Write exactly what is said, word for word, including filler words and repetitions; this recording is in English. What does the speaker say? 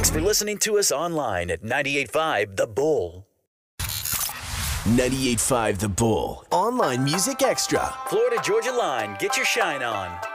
Thanks for listening to us online at ninety-eight point five The Bull. ninety-eight point five The Bull. Online Music Extra. Florida Georgia Line. Get your shine on.